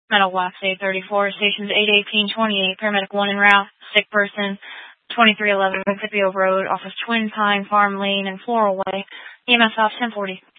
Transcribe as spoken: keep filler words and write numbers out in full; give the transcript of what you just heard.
Metal Wax eight thirty-four, stations eight eighteen twenty-eight, paramedic one en route, sick person, twenty-three eleven Principio Road, office Twin Pine Farm Lane and Floral Way, E M S off ten forty.